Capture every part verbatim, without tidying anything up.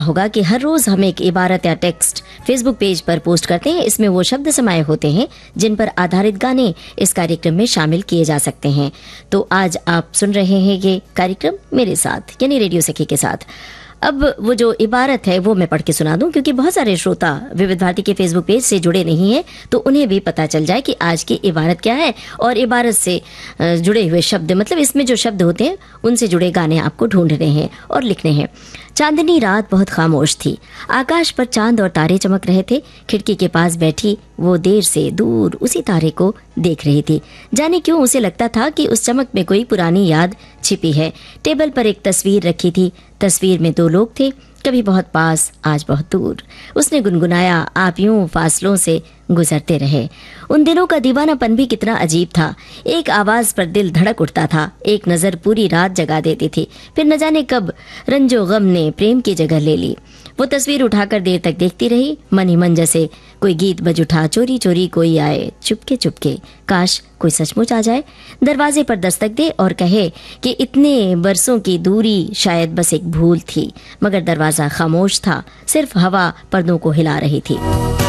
होगा कि हर रोज हम एक इबारत या टेक्स्ट फेसबुक पेज पर पोस्ट करते हैं। इसमें वो शब्द समाये होते हैं जिन पर आधारित गाने इस कार्यक्रम में शामिल किए जा सकते हैं। तो आज आप सुन रहे हैं ये कार्यक्रम मेरे साथ यानी रेडियो सखी के साथ। अब वो जो इबारत है वो मैं पढ़ के सुना दूं, क्योंकि बहुत सारे श्रोता विविध भारती के फेसबुक पेज से जुड़े नहीं हैं, तो उन्हें भी पता चल जाए कि आज की इबारत क्या है और इबारत से जुड़े हुए शब्द, मतलब इसमें जो शब्द होते हैं उनसे जुड़े गाने आपको ढूंढने हैं और लिखने हैं। चांदनी रात बहुत खामोश थी, आकाश पर चांद और तारे चमक रहे थे। खिड़की के पास बैठी वो देर से दूर उसी तारे को देख रही थी। जाने क्यों उसे लगता था कि उस चमक में कोई पुरानी याद छिपी है। टेबल पर एक तस्वीर रखी थी, तस्वीर में दो लोग थे, कभी बहुत पास आज बहुत दूर। उसने गुनगुनाया, आप यूं फासलों से गुजरते रहे। उन दिनों का दीवानापन भी कितना अजीब था। एक आवाज पर दिल धड़क उठता था, एक नजर पूरी रात जगा देती थी, फिर न जाने कब रंजो गम ने प्रेम की जगह ले ली। वो तस्वीर उठाकर देर तक देखती रही। मन ही मन जैसे कोई गीत बज उठा, चोरी चोरी कोई आए चुपके चुपके, काश कोई सचमुच आ जाए, दरवाजे पर दस्तक दे और कहे कि इतने बरसों की दूरी शायद बस एक भूल थी। मगर दरवाजा खामोश था, सिर्फ हवा पर्दों को हिला रही थी।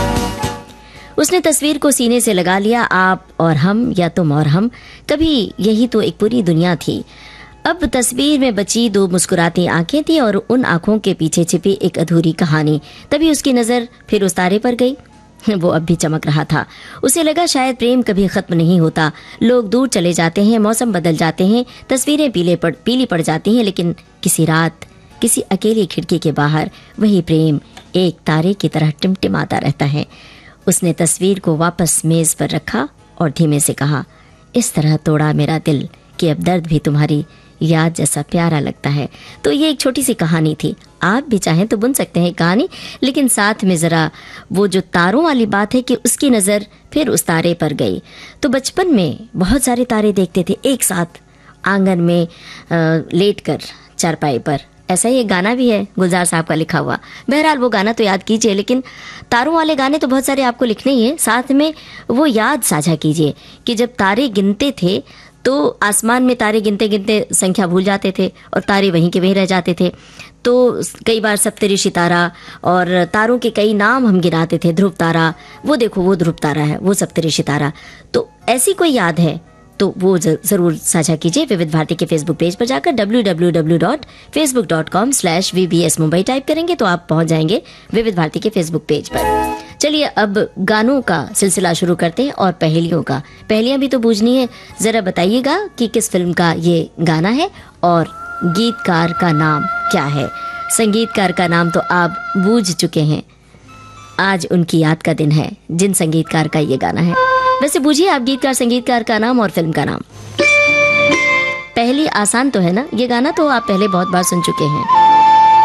उसने तस्वीर को सीने से लगा लिया। आप और हम, या तुम और हम, कभी यही तो एक पूरी दुनिया थी। अब तस्वीर में बची दो मुस्कुराती आंखें थी और उन आंखों के पीछे छिपी एक अधूरी कहानी। तभी उसकी नजर फिर उस तारे पर गई, वो अब भी चमक रहा था। उसे लगा शायद प्रेम कभी खत्म नहीं होता। लोग दूर चले जाते हैं, मौसम बदल जाते हैं, तस्वीरें पीले पड़ पीली पड़ जाती हैं, लेकिन किसी रात किसी अकेली खिड़की के बाहर वही प्रेम एक तारे की तरह टिमटिमाता रहता है। उसने तस्वीर को वापस मेज पर रखा और धीमे से कहा, इस तरह तोड़ा मेरा दिल कि अब दर्द भी तुम्हारी याद जैसा प्यारा लगता है। तो ये एक छोटी सी कहानी थी। आप भी चाहें तो बुन सकते हैं कहानी, लेकिन साथ में ज़रा वो जो तारों वाली बात है कि उसकी नज़र फिर उस तारे पर गई। तो बचपन में बहुत सारे तारे देखते थे एक साथ आंगन में लेट कर चारपाई पर। ऐसा ही एक गाना भी है गुलजार साहब का लिखा हुआ। बहरहाल वो गाना तो याद कीजिए, लेकिन तारों वाले गाने तो बहुत सारे आपको लिखने ही है। साथ में वो याद साझा कीजिए कि जब तारे गिनते थे तो आसमान में तारे गिनते गिनते संख्या भूल जाते थे और तारे वहीं के वहीं रह जाते थे। तो कई बार सप्तऋषि तारा और तारों के कई नाम हम गिनाते थे। ध्रुव तारा, वो देखो वो ध्रुव तारा है, वो सप्तऋषि तारा। तो ऐसी कोई याद है तो वो जरूर साझा कीजिए। विविध भारती के फेसबुक पेज पर जाकर W W W dot Facebook dot com slash we B S Mumbai type करेंगे तो आप पहुंच जाएंगे विविध भारती के फेसबुक पेज पर। चलिए अब गानों का सिलसिला शुरू करते हैं और पहेलियों का। पहेलियां भी तो बूझनी है, जरा बताइएगा कि किस फिल्म का ये गाना है और गीतकार का नाम क्या है। संगीतकार का नाम तो आप बूझ चुके हैं, आज उनकी याद का दिन है जिन संगीतकार का ये गाना है। वैसे बूझिए आप गीतकार संगीतकार का नाम और फिल्म का नाम। पहली आसान तो है ना, ये गाना तो आप पहले बहुत बार सुन चुके हैं।